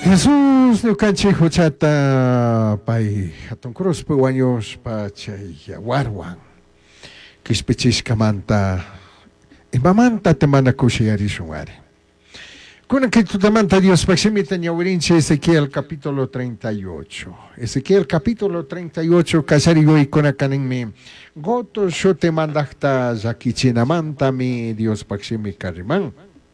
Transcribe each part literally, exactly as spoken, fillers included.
Jesús no canche huchata pay hatun cruz pewaños pa chay warwan kispechishka manta imamanta temana kushiyari shunwari. Kuna que tu tamanta Dios paximita ñawirinche Ezequiel capítulo treinta y ocho. Ezequiel capítulo treinta y ocho kasarigo y kuna kaningmi goto shote mandakta zakichina manta mi Dios paximi kariman.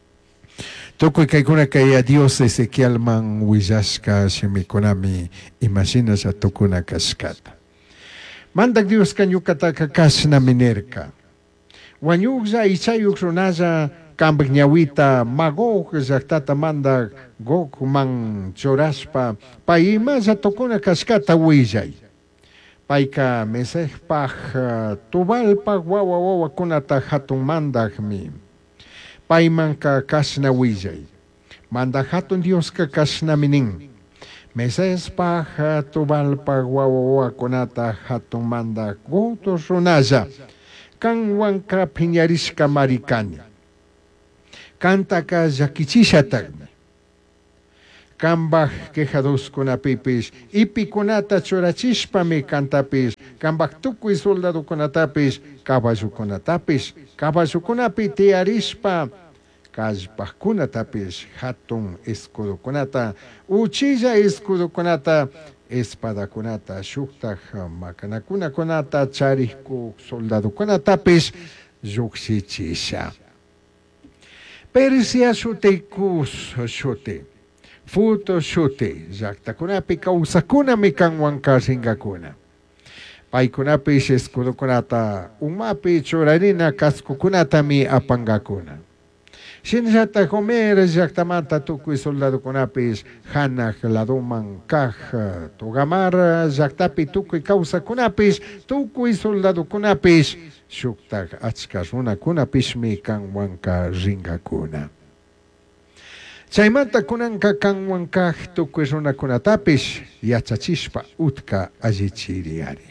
Toko kay kuna kay Dios Ezequiel man wijaska shimikonami imagina sa tokuna kaskata. Mandak Dios kanyukata kakasna minerka. Wanyugza ichayuk runaza kambak nyawita magok zaktata manda gok man choraspa paima za tokuna kaskata wijay. Paika mesejpaj tubalpa wawa wawa kunata hatun mandak mi. Paiman ka kasna wijay. Manda hatun Dios ka kasna mining. Meses paja tubalpa wawa kunata hatun manda goto runaza. Kan wanka piñariska marikani. Kanta ka zakichishatagmi. Kambaj quejados kunapipis. Ipi kunata chorachispa mi kantapis. Kambaj tukui soldado kunatapis. Caballo kunatapis. Caballo kunapi tiarispa. Kajpaj kunatapis. Hatun escudo kunata. Uchilla escudo kunata. Espada kunata. Shuktaj makanakuna kunata. Charihku soldado kunatapis. Yuxichisha. Persia shute kus shute. Futo shute. Jakta kunapi kausakuna mi kanwanka singakuna. Pai kunapi escudo kunata. Umapi chorarina kasku kunata mi apangakuna. Shinjata comer jaktamanta tukui soldado kunapis. Hanak laduman kaj tugamar jaktapi tukui kausa kunapis. Tukui soldado kunapis. Shuktak achkas una kunapis mi kanwanka ringakuna. Chaymanta kunanka kanwankaj tukui runa kunatapis yachachispa utka allichiriari.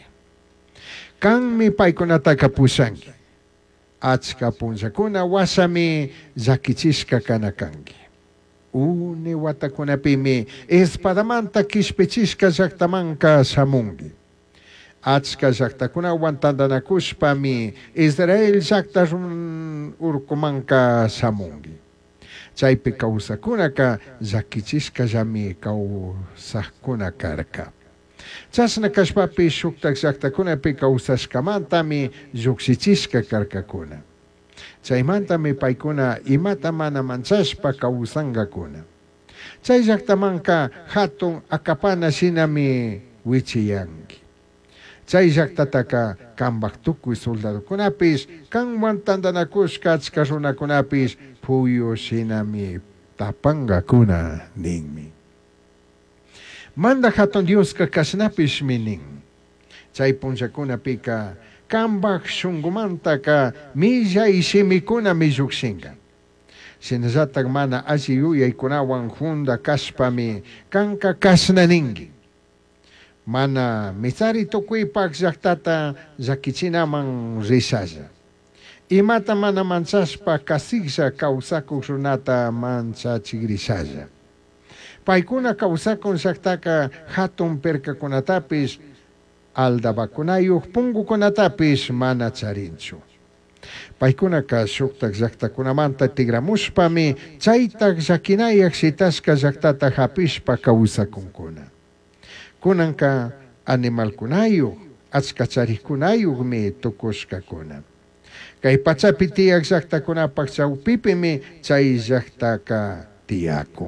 Kan mi paikunataka pusangi. Achka punchakuna wasami zakichisca kanakangi. Uni watakunapimi espadamanta kishpechisca jaktamanka samungi. Achka jaktakuna wantandanakushpa mi Israel jakta urkumanka samungi. Chaypi kawsakunaka zakichisca jami kawsakuna karka. Chasna kashpapi shuktak jaktakunapi kawsashkamantami lluksichisca karkakuna. Chaymantami paykuna imata mana manchashpa kawsangakuna. Chay jaktamanka hatun akapana shinami wichiyanki. Chay jaktataka kambak tukui soldadokunapis kanwan tandanakushka achka runakunapis puyo shinami tapangakuna ninmi. Manda hatun Dios ka kasnapis minin. Chay punchakuna pika kambak shungumanta ka milla ishimikuna miyuksinga. Sinazatag mana asiyuyay kunawan hunda kaspami kanka kasnaningi. Mana misari tukuipak jaktata zakichinaman risaja. Imata mana manchaspa kasigsa kausaku runata manchachigrisaja. Paikuna kausakun saktaka hatun perka kunatapis aldabakunayuh pungu kunatapis mana charinchu. Paikuna ka shuktak jaktakunamanta tigramushpami chaytak jakinayak sitaska jaktata hapishpa kausakunkuna. Kunanka animalkunayuh achkacharihkunayuh mi tukushkakuna. Kay pachapi tiyak jaktakunapak chawpipimi chay jaktaka tiyaku.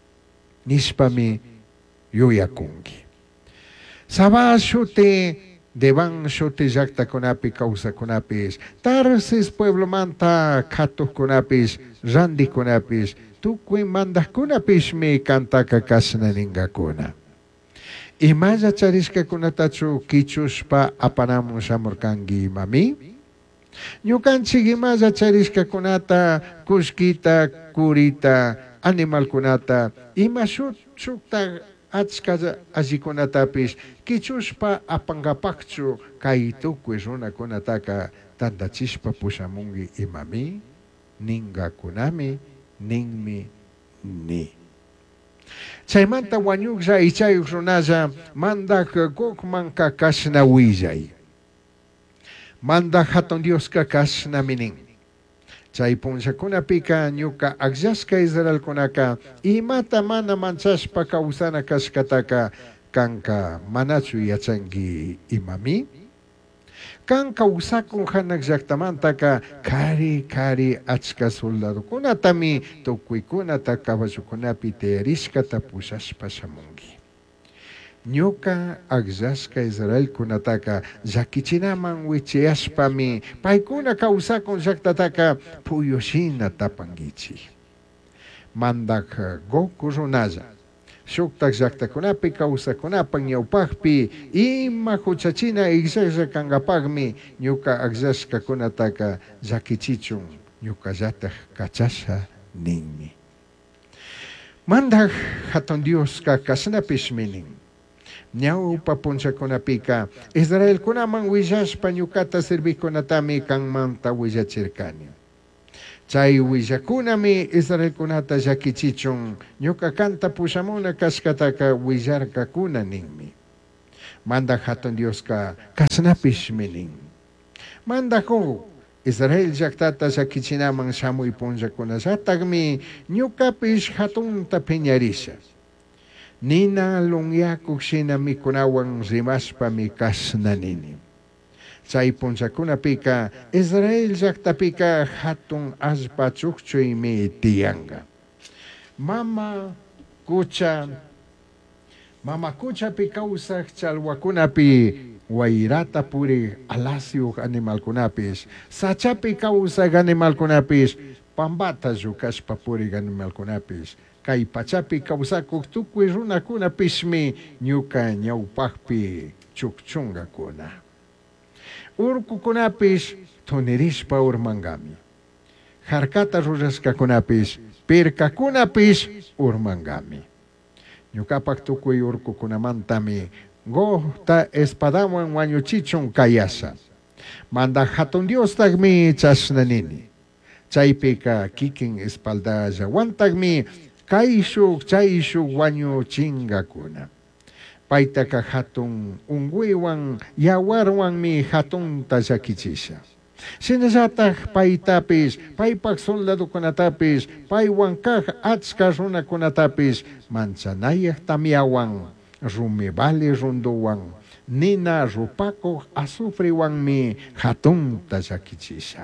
Nispami yuyakungi. Saba shute devan shute jakta kunapi kausa kunapis. Tarsis pueblo manta katus kunapis. Randi kunapis. Tukui mandas kunapis mi kantaka kasna ningakuna. Imaya chariska kunatachu kichuspa apanamun samurkangi mami. Ñukanchik imaya chariska kunata kuskita kurita animal kunata ima shukta achka allikunatapis kichuspa apangapakchu kay tukui runakunataka tandachispa pusamungi imami ningakunami ninmi ni. Chaymanta wañuqlla ichayuq runaqa mandak gukman kakashna willay. Manda hatun Dios kakashna minin. Chay punchakunapika ñuka aqllashka Israelkunaka imata mana manchashpa kawsana kashkataka kanka manachu yachanki imami. Kanka usakun hanak llaqtamantaka kari kari achka soldadokunatami tukuykunata caballukunapi tiyarishkata pushashpa shamunki. Ñuka aqllashka Israelkunataka llakichinaman wichiyashpami paykuna kawsakun llaqtataka puyushina tapankichi. Mandak Goku runalla shuktak llaqtakunapi kawsakunapan ñawpaqpi ima huchachina iqllaqlla kankapaqmi ñuka aqllashkakunataka llakichichun ñukallataq kachasha ninmi. Mandak hatun Dios kakasnapish minin. Ñawpa punchakunapika Israelkunaman willashpa ñukata servikunatami kanmanta willachirkani. Chay willakunami Israelkunata llakichichun ñuka kanta pushamuna kashkataka willarkakuna ninmi. Manda hatun Dioska kasnapish minin. Manda ho Israel llaktata llakichinaman shamuy punchakunallataqmi ñukapish hatunta piñarisha. Nina lunyakuq shina mikunawan rimashpami kasnanini. Chay punchakunapika Israel llaktapika hatun allpa chukchuymi tiyanga. Mama kucha Mama kuchapi kawsaq chalwakunapi wayrata puri alasiuq animalkunapis, sachapi kawsaq animalkunapis pambata llukashpa purik animalkunapis. Kay pachapi kawsakuq tukuy runakunapismi ñuka ñawpaqpi chukchungakuna. Urkukunapis tunirishpa urmangami. Harkata rurashkakunapis pirkakunapis urmangami. Ñukapaq tukuy urkukunamantami gohta espadawan wañuchichun kayasa. Manda hatun Diostaqmi chasnanini. Chaypika kikin espaldallawantaqmi kaishuk chayshuk wañuchingakuna. Paytaka hatun unguiwan yawarwanmi hatunta llakichisha. Sinallataq paytapis, paypak soldadukunatapis, paywan kaq achka runakunatapis manchanayaq tamiawan, rumibali runduwan, nina rupakuq azufriwanmi hatunta llakichisha.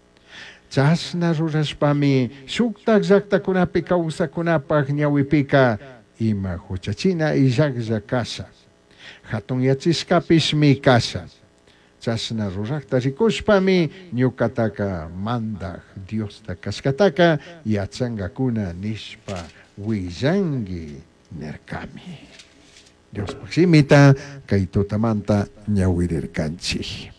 Chasna rurashpami shuktaq llaqtakunapi kawsakunapaq ñawipika ima huchachina illaqlla kasha. Hatun yachishkapismi kasha. Chasna ruraqta rikushpami ñukataka mandaq Diosta kashkataka yachangakuna nishpa willanki nirkami. Dios simita kay tutamanta ñawirirkanchik.